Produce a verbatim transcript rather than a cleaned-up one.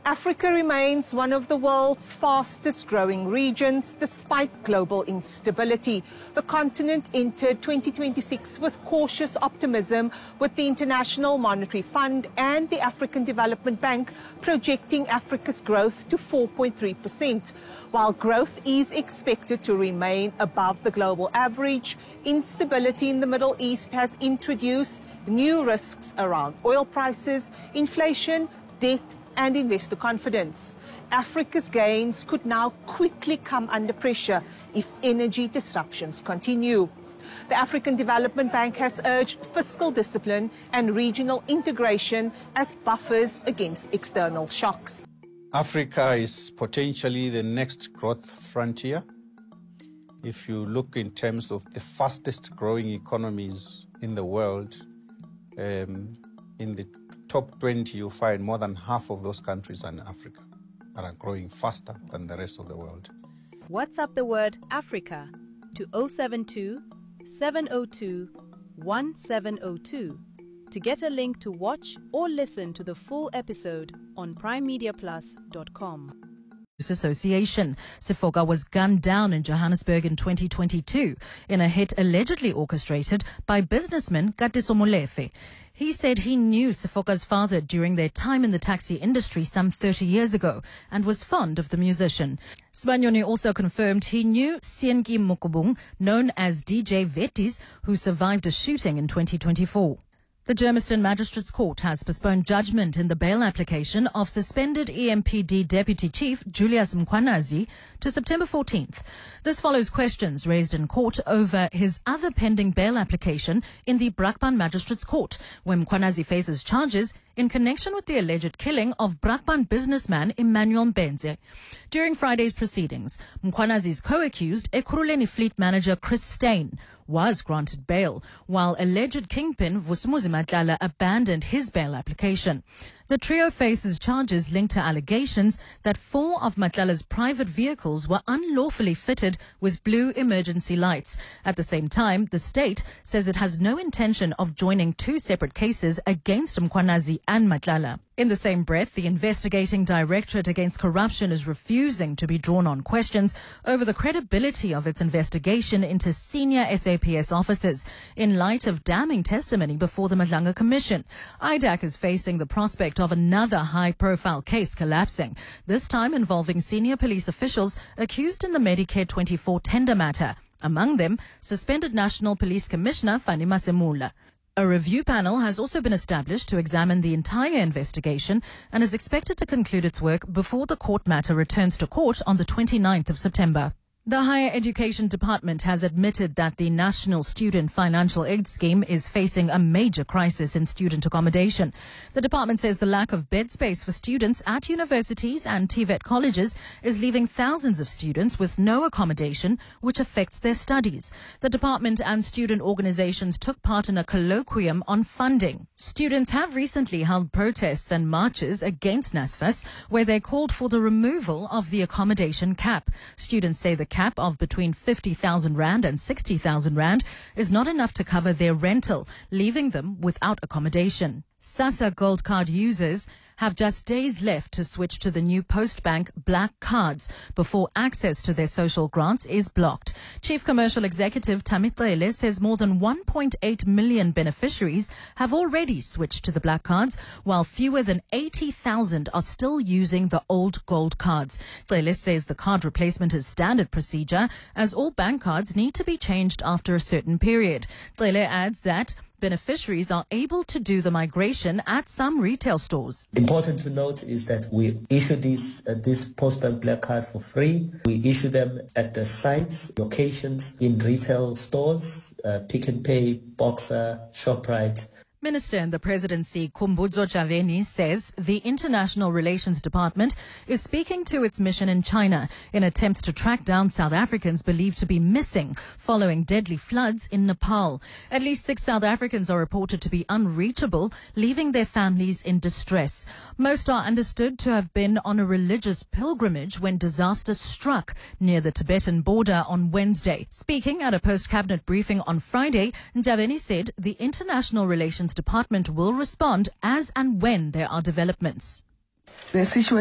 Africa remains one of the world's fastest growing regions despite global instability. The continent entered twenty twenty-six with cautious optimism, with the International Monetary Fund and the African Development Bank projecting Africa's growth to four point three percent. While growth is expected to remain above the global average, instability in the Middle East has introduced new risks around oil prices, inflation, debt, and investor confidence. Africa's gains could now quickly come under pressure if energy disruptions continue. The African Development Bank has urged fiscal discipline and regional integration as buffers against external shocks. Africa is potentially the next growth frontier. If you look in terms of the fastest growing economies in the world, um, in the top twenty, you find more than half of those countries are in Africa and are growing faster than the rest of the world. WhatsApp the word Africa to zero seven two, seven zero two, one seven zero two to get a link to watch or listen to the full episode on prime media plus dot com. Association. Sefoka was gunned down in Johannesburg in twenty twenty-two in a hit allegedly orchestrated by businessman Katiso Molefe. He said he knew Sefoka's father during their time in the taxi industry some thirty years ago and was fond of the musician. Sibanyoni also confirmed he knew Sienki Mukubung, known as D J Vetis, who survived a shooting in twenty twenty-four. The Germiston Magistrates Court has postponed judgment in the bail application of suspended E M P D Deputy Chief Julius Mkhwanazi to September fourteenth. This follows questions raised in court over his other pending bail application in the Brakpan Magistrates Court, where Mkhwanazi faces charges in connection with the alleged killing of Brakpan businessman Emmanuel Mbenze. During Friday's proceedings, Mkhwanazi's co-accused, Ekurhuleni Fleet Manager Chris Steyn, was granted bail, while alleged kingpin Vusumuzi Matlala abandoned his bail application. The trio faces charges linked to allegations that four of Matlala's private vehicles were unlawfully fitted with blue emergency lights. At the same time, the state says it has no intention of joining two separate cases against Mkhwanazi and Matlala. In the same breath, the investigating Directorate Against Corruption is refusing to be drawn on questions over the credibility of its investigation into senior S A P S officers in light of damning testimony before the Madlanga Commission. I D A C is facing the prospect of another high-profile case collapsing, this time involving senior police officials accused in the Medicare twenty-four tender matter. Among them, suspended National Police Commissioner Fani Masemula. A review panel has also been established to examine the entire investigation and is expected to conclude its work before the court matter returns to court on the twenty-ninth of September. The Higher Education Department has admitted that the National Student Financial Aid Scheme is facing a major crisis in student accommodation. The department says the lack of bed space for students at universities and T V E T colleges is leaving thousands of students with no accommodation, which affects their studies. The department and student organizations took part in a colloquium on funding. Students have recently held protests and marches against NSFAS, where they called for the removal of the accommodation cap. Students say the cap of between fifty thousand rand and sixty thousand rand is not enough to cover their rental, leaving them without accommodation. SASSA Gold Card users have just days left to switch to the new Postbank Black Cards before access to their social grants is blocked. Chief Commercial Executive Tamicele says more than one point eight million beneficiaries have already switched to the Black Cards, while fewer than eighty thousand are still using the old Gold Cards. Cele says the card replacement is standard procedure, as all bank cards need to be changed after a certain period. Cele adds that beneficiaries are able to do the migration at some retail stores. Important to note is that we issue this, uh, this Postbank Black Card for free. We issue them at the sites, locations, in retail stores, uh, Pick n Pay, Boxer, ShopRite. Minister in the Presidency, Khumbudzo Ntshavheni, says the International Relations Department is speaking to its mission in China in attempts to track down South Africans believed to be missing following deadly floods in Nepal. At least six South Africans are reported to be unreachable, leaving their families in distress. Most are understood to have been on a religious pilgrimage when disaster struck near the Tibetan border on Wednesday. Speaking at a post-cabinet briefing on Friday, Ntshavheni said the International Relations Department will respond as and when there are developments. The situation